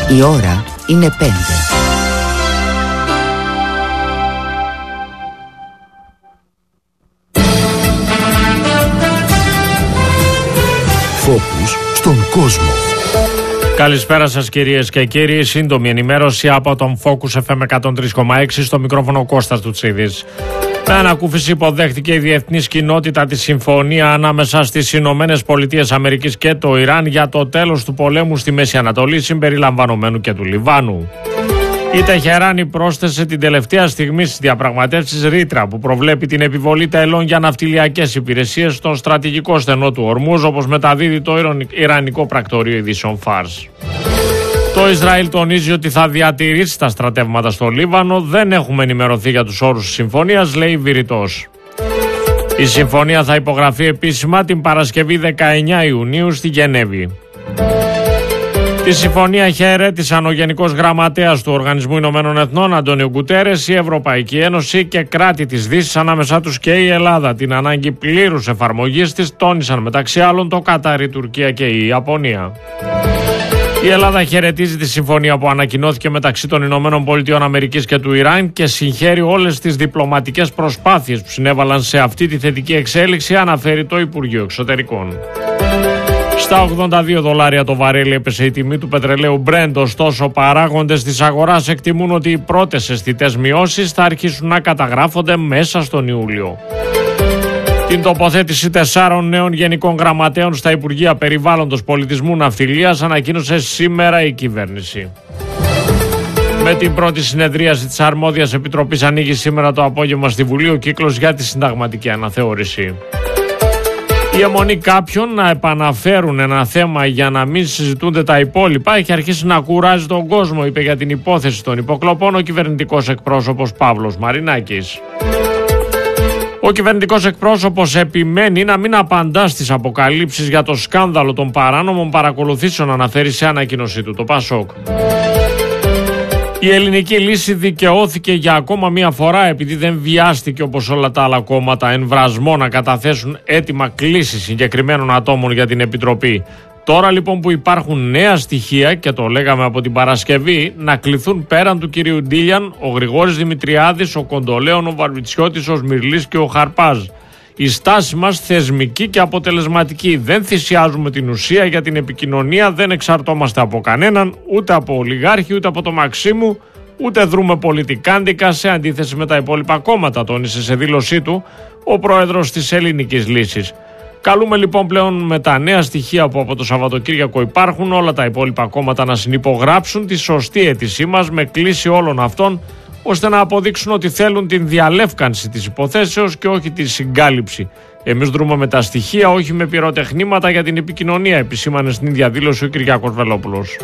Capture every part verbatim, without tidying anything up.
Η ώρα είναι πέντε. Φόκους στον κόσμο. Καλησπέρα σας κυρίες και κύριοι. Σύντομη ενημέρωση από τον Focus εφ εμ εκατόν τρία κόμμα έξι, στο μικρόφωνο Κώστας Τουτσίδης. Με ανακούφιση υποδέχτηκε η διεθνής κοινότητα τη συμφωνία ανάμεσα στις Ηνωμένες Πολιτείες Αμερικής και το Ιράν για το τέλος του πολέμου στη Μέση Ανατολή, συμπεριλαμβανομένου και του Λιβάνου. Η Τεχεράνη πρόσθεσε την τελευταία στιγμή στις διαπραγματεύσεις ρήτρα που προβλέπει την επιβολή τελών για ναυτιλιακές υπηρεσίες στον στρατηγικό στενό του Ορμούζ, όπως μεταδίδει το Ιρανικό πρακτορείο ειδήσεων Φάρς. Το Ισραήλ τονίζει ότι θα διατηρήσει τα στρατεύματα στο Λίβανο. Δεν έχουμε ενημερωθεί για τους όρους της συμφωνίας, λέει βηρητός. Η συμφωνία θα υπογραφεί επίσημα την Παρασκευή δεκαεννέα Ιουνίου στη Γενέβη. Τη συμφωνία χαιρέτησαν ο Γενικός Γραμματέας του Οργανισμού Ηνωμένων Εθνών, Αντώνιο Γκουτέρες, η Ευρωπαϊκή Ένωση και κράτη της Δύσης, ανάμεσά τους και η Ελλάδα. Την ανάγκη πλήρους εφαρμογής της τόνισαν μεταξύ άλλων το Κατάρ, η Τουρκία και η Ιαπωνία. Η Ελλάδα χαιρετίζει τη συμφωνία που ανακοινώθηκε μεταξύ των Ηνωμένων Πολιτειών Αμερικής και του Ιράν και συγχαίρει όλες τις διπλωματικές προσπάθειες που συνέβαλαν σε αυτή τη θετική εξέλιξη, αναφέρει το Υπουργείο Εξωτερικών. Στα ογδόντα δύο δολάρια το βαρέλι έπεσε η τιμή του πετρελαίου Brent, ωστόσο παράγοντες της αγοράς εκτιμούν ότι οι πρώτες αισθητές μειώσεις θα αρχίσουν να καταγράφονται μέσα στον Ιούλιο. Την τοποθέτηση τεσσάρων νέων γενικών γραμματέων στα Υπουργεία Περιβάλλοντος, Πολιτισμού, Ναυτιλίας ανακοίνωσε σήμερα η κυβέρνηση. Με την πρώτη συνεδρίαση της Αρμόδιας Επιτροπής ανοίγει σήμερα το απόγευμα στη Βουλή ο κύκλος για τη συνταγματική αναθεώρηση. Η αιμονή κάποιων να επαναφέρουν ένα θέμα για να μην συζητούνται τα υπόλοιπα έχει αρχίσει να κουράζει τον κόσμο, είπε για την υπόθεση των υποκλοπών ο κυβερνητικός εκπρόσωπος Παύλος Μαρινάκης. Ο κυβερνητικός εκπρόσωπος επιμένει να μην απαντά στις αποκαλύψεις για το σκάνδαλο των παράνομων παρακολουθήσεων, αναφέρει σε ανακοίνωσή του το Πασόκ. Η ελληνική λύση δικαιώθηκε για ακόμα μία φορά επειδή δεν βιάστηκε όπως όλα τα άλλα κόμματα εν βρασμό να καταθέσουν έτοιμα κλίση συγκεκριμένων ατόμων για την Επιτροπή. Τώρα λοιπόν που υπάρχουν νέα στοιχεία, και το λέγαμε από την Παρασκευή, να κληθούν πέραν του κυρίου Ντίλιαν ο Γρηγόρης Δημητριάδης, ο Κοντολέων, ο Βαρβιτσιώτης, ο Σμυρλής και ο Χαρπάζ. Η στάση μας θεσμική και αποτελεσματική. Δεν θυσιάζουμε την ουσία για την επικοινωνία, δεν εξαρτώμαστε από κανέναν, ούτε από ολιγάρχη, ούτε από το Μαξίμου, ούτε δρούμε πολιτικάντικα σε αντίθεση με τα υπόλοιπα κόμματα, τόνισε σε δήλωσή του ο πρόεδρος της Ελληνικής Λύσης. Καλούμε λοιπόν πλέον με τα νέα στοιχεία που από το Σαββατοκύριακο υπάρχουν όλα τα υπόλοιπα κόμματα να συνυπογράψουν τη σωστή αίτησή μας με κλίση όλων αυτών, ώστε να αποδείξουν ότι θέλουν την διαλεύκανση της υποθέσεως και όχι τη συγκάλυψη. Εμείς δρούμε με τα στοιχεία, όχι με πυροτεχνήματα για την επικοινωνία, επισήμανε στην ίδια δήλωση ο Κυριάκος Βελόπουλος.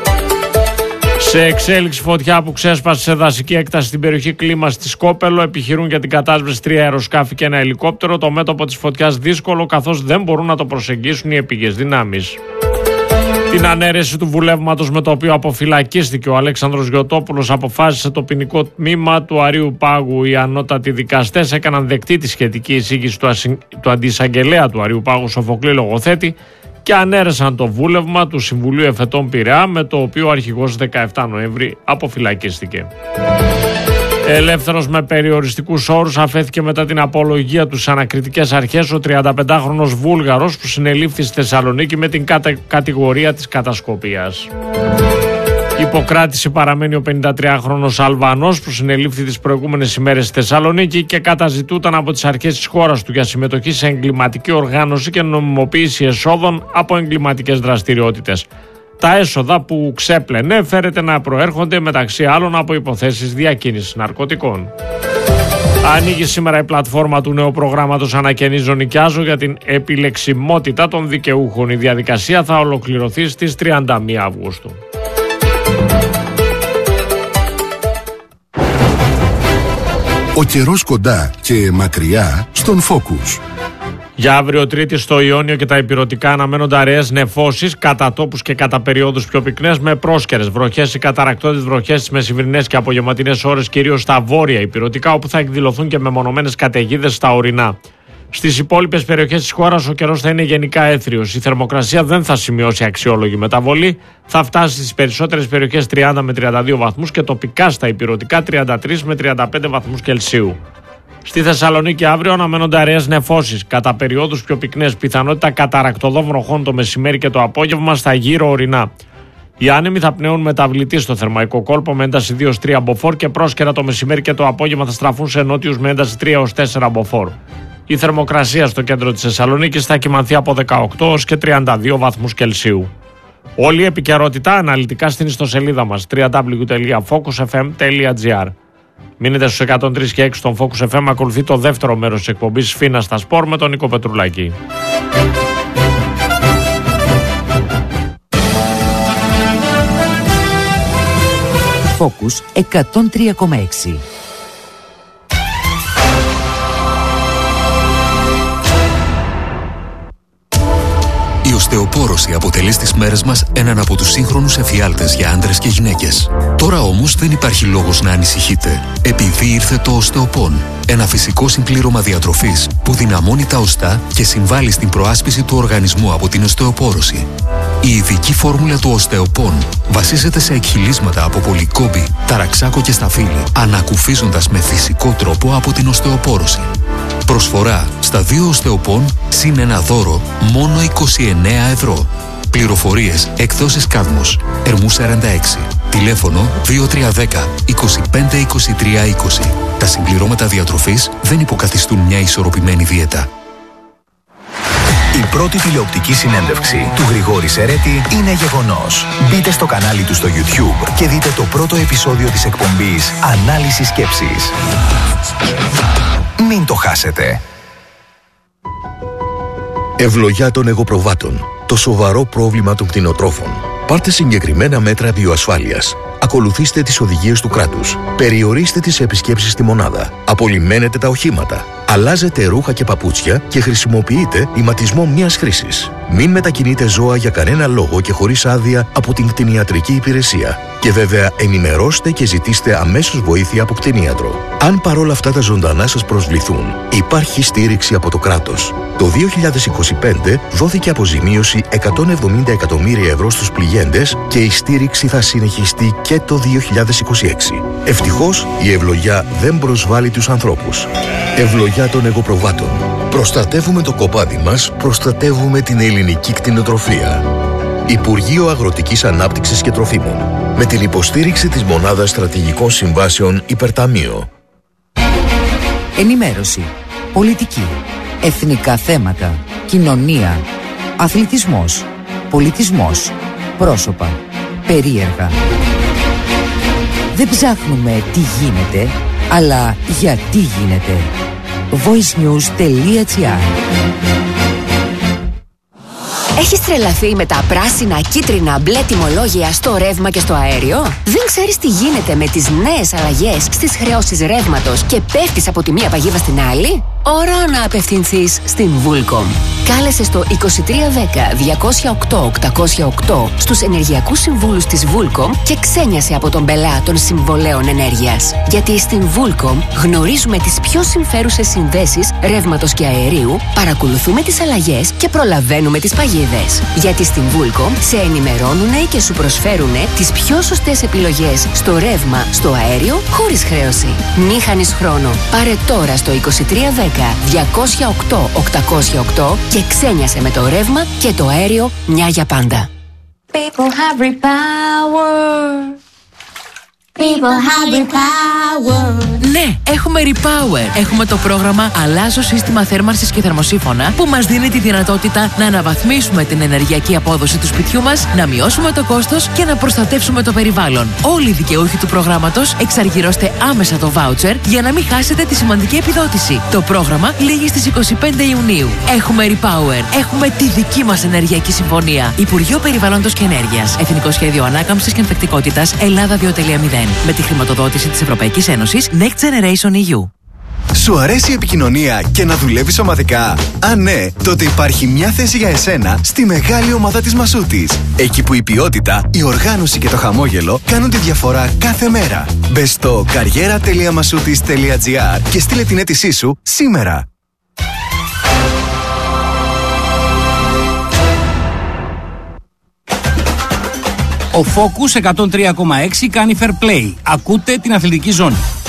Σε εξέλιξη φωτιά που ξέσπασε σε δασική έκταση στην περιοχή Κλίμας στη Σκόπελο, επιχειρούν για την κατάσβεση τρία αεροσκάφη και ένα ελικόπτερο. Το μέτωπο της φωτιάς δύσκολο, καθώς δεν μπορούν να το προσεγγίσουν οι επίγειες δυνάμεις. Την ανέρεση του βουλεύματος με το οποίο αποφυλακίστηκε ο Αλέξανδρος Γιωτόπουλος αποφάσισε το ποινικό τμήμα του Αρείου Πάγου. Οι ανώτατοι δικαστές έκαναν δεκτή τη σχετική εισήγηση του, ασυ... του αντισαγγελέα του Αρείου Πάγου Σοφοκλή Λογοθέτη και ανέρεσαν το βούλευμα του Συμβουλίου Εφετών Πειραιά, με το οποίο ο αρχηγός δεκαεφτά Νοέμβρη αποφυλακίστηκε. Ελεύθερος με περιοριστικούς όρους αφέθηκε μετά την απολογία του στις ανακριτικές αρχές ο τριανταπεντάχρονος Βούλγαρος που συνελήφθη στη Θεσσαλονίκη με την κατα... κατηγορία της κατασκοπίας. Υποκράτηση παραμένει ο πενηντατριάχρονος Αλβανός που συνελήφθη τις προηγούμενες ημέρες στη Θεσσαλονίκη και καταζητούταν από τις αρχές της χώρας του για συμμετοχή σε εγκληματική οργάνωση και νομιμοποίηση εσόδων από εγκληματικές δραστηριότητες. Τα έσοδα που ξέπλαινε φέρεται να προέρχονται μεταξύ άλλων από υποθέσεις διακίνησης ναρκωτικών. Ανοίγει σήμερα η πλατφόρμα του νέου προγράμματος Ανακαινίζω Νοικιάζω για την επιλεξιμότητα των δικαιούχων. Η διαδικασία θα ολοκληρωθεί στις τριάντα μία Αυγούστου. Ο καιρός κοντά και μακριά στον Focus. Για αύριο Τρίτη στο Ιόνιο και τα Ηπειρωτικά αναμένονται αραιές νεφώσεις κατά τόπους και κατά περιόδους πιο πυκνές με πρόσκαιρες βροχές ή καταρρακτώδεις βροχές στις μεσημβρινές και απογευματινές ώρες, κυρίως στα βόρεια Ηπειρωτικά, όπου θα εκδηλωθούν και μεμονωμένες καταιγίδες στα ορεινά. Στις υπόλοιπες περιοχές της χώρας ο καιρός θα είναι γενικά έθριος. Η θερμοκρασία δεν θα σημειώσει αξιόλογη μεταβολή. Θα φτάσει στις περισσότερες περιοχές τριάντα με τριάντα δύο βαθμούς και τοπικά στα ηπειρωτικά τριάντα τρεις με τριάντα πέντε βαθμούς Κελσίου. Στη Θεσσαλονίκη αύριο αναμένονται αραιές νεφώσεις. Κατά περιόδους πιο πυκνές, πιθανότητα καταρακτωδών βροχών το μεσημέρι και το απόγευμα στα γύρω ορεινά. Οι άνεμοι θα πνέουν μεταβλητή στο θερμαϊκό κόλπο με ένταση δύο έως τρία μποφόρ και πρόσκαιρα το μεσημέρι και το απόγευμα θα στραφούν σε νότιους με ένταση τρία έως τέσσερα μποφόρ. Η θερμοκρασία στο κέντρο της Θεσσαλονίκης θα κυμανθεί από δεκαοκτώ έως και τριάντα δύο βαθμούς Κελσίου. Όλη η επικαιρότητα αναλυτικά στην ιστοσελίδα μας double-u double-u double-u τελεία focus f m τελεία g r. Μείνετε στους εκατόν τρία και έξι στον Focus εφ εμ, ακολουθεί το δεύτερο μέρος της εκπομπής Φίνα στα Σπορ με τον Νίκο Πετρουλάκη. Focus εκατόν τρία κόμμα έξι. Η οστεοπόρωση αποτελεί στις μέρες μας έναν από τους σύγχρονους εφιάλτες για άντρες και γυναίκες. Τώρα όμως δεν υπάρχει λόγος να ανησυχείτε, επειδή ήρθε το Οστεοπόν, ένα φυσικό συμπλήρωμα διατροφής που δυναμώνει τα οστά και συμβάλλει στην προάσπιση του οργανισμού από την οστεοπόρωση. Η ειδική φόρμουλα του Οστεοπόν βασίζεται σε εκχυλίσματα από πολυκόμπη, ταραξάκο και σταφύλι, ανακουφίζοντας με φυσικό τρόπο από την οστεοπόρωση. Προσφορά στα δύο Οστεοπόν συν ένα δώρο μόνο είκοσι εννέα ευρώ. Πληροφορίες εκδόσεις Κάδμος, Ερμού σαράντα έξι. Τηλέφωνο δύο τρία ένα μηδέν είκοσι πέντε είκοσι τρία είκοσι. Τα συμπληρώματα διατροφής δεν υποκαθιστούν μια ισορροπημένη δίαιτα. Η πρώτη τηλεοπτική συνέντευξη του Γρηγόρη Σερέτη είναι γεγονός. Μπείτε στο κανάλι του στο YouTube και δείτε το πρώτο επεισόδιο της εκπομπής Ανάλυση Σκέψης. Μην το χάσετε. Ευλογιά των εγωπροβάτων. Το σοβαρό πρόβλημα των κτηνοτρόφων. Πάρτε συγκεκριμένα μέτρα βιοασφάλειας. Ακολουθήστε τις οδηγίες του κράτους. Περιορίστε τις επισκέψεις στη μονάδα. Απολυμμένετε τα οχήματα. Αλλάζετε ρούχα και παπούτσια και χρησιμοποιείτε ηματισμό μιας χρήσης. Μην μετακινείτε ζώα για κανένα λόγο και χωρίς άδεια από την κτηνιατρική υπηρεσία. Και βέβαια ενημερώστε και ζητήστε αμέσως βοήθεια από κτηνίατρο. Αν παρόλα αυτά τα ζωντανά σας προσβληθούν, υπάρχει στήριξη από το κράτος. Το δύο χιλιάδες είκοσι πέντε δόθηκε αποζημίωση εκατόν εβδομήντα εκατομμύρια ευρώ στους πληγέντες και η στήριξη θα συνεχιστεί και το δύο χιλιάδες είκοσι έξι. Ευτυχώς η ευλογιά δεν προσβάλλει τους ανθρώπους. Ευλογιά των εγωπροβάτων. Προστατεύουμε το κοπάδι μας, προστατεύουμε την ελληνική κτηνοτροφία. Υπουργείο Αγροτικής Ανάπτυξης και Τροφίμων. Με την υποστήριξη της Μονάδας Στρατηγικών Συμβάσεων Υπερταμείο. Ενημέρωση, πολιτική, εθνικά θέματα, κοινωνία, αθλητισμός, πολιτισμός, πρόσωπα, περίεργα. Δεν ψάχνουμε τι γίνεται, αλλά γιατί γίνεται. voice news τελεία gr. Έχεις τρελαθεί με τα πράσινα, κίτρινα, μπλε τιμολόγια στο ρεύμα και στο αέριο? Δεν ξέρεις τι γίνεται με τις νέες αλλαγές στις χρεώσεις ρεύματος και πέφτεις από τη μία παγίδα στην άλλη? Ώρα να απευθυνθείς στην Vulcom. Κάλεσε στο είκοσι τρία δέκα διακόσια οκτώ οκτακόσια οκτώ στους ενεργειακούς συμβούλους της Vulcom και ξένιασε από τον πελά των συμβολέων ενέργειας. Γιατί στην Vulcom γνωρίζουμε τις πιο συμφέρουσες συνδέσεις ρεύματος και αερίου, παρακολουθούμε τις αλλαγές και προλαβαίνουμε τις παγίδες. Γιατί στην Vulcom σε ενημερώνουνε και σου προσφέρουνε τις πιο σωστές επιλογές στο ρεύμα, στο αέριο, χωρίς χρέωση. Μη χάνεις χρόνο. Πάρε τώρα στο είκοσι τρία δέκα διακόσια οκτώ οκτακόσια οκτώ και ξένιασε με το ρεύμα και το αέριο μια για πάντα. People have repower. People have repower. Ναι, έχουμε Repower. Έχουμε το πρόγραμμα Αλλάζω σύστημα θέρμανσης και θερμοσύφωνα που μας δίνει τη δυνατότητα να αναβαθμίσουμε την ενεργειακή απόδοση του σπιτιού μας, να μειώσουμε το κόστος και να προστατεύσουμε το περιβάλλον. Όλοι οι δικαιούχοι του προγράμματος εξαργυρώστε άμεσα το voucher για να μην χάσετε τη σημαντική επιδότηση. Το πρόγραμμα λήγει στις είκοσι πέντε Ιουνίου. Έχουμε Repower. Έχουμε τη δική μας ενεργειακή συμφωνία. Υπουργείο Περιβάλλοντος και Ενέργειας. Εθνικό Σχέδιο Ανάκαμψης και Ανθεκτικότητας Ελλάδα δύο κόμμα μηδέν. Με τη χρηματοδότηση της Ευρωπαϊκής Ένωσης Next Generation ι γιου. Σου αρέσει η επικοινωνία και να δουλεύεις ομαδικά? Αν ναι, τότε υπάρχει μια θέση για εσένα στη μεγάλη ομάδα της Μασούτης. Εκεί που η ποιότητα, η οργάνωση και το χαμόγελο κάνουν τη διαφορά κάθε μέρα. Μπες στο καριέρα τελεία μασούτης τελεία τζι άρ και στείλε την αίτησή σου σήμερα. Ο Focus εκατόν τρία κόμμα έξι κάνει fair play. Ακούτε την αθλητική ζώνη.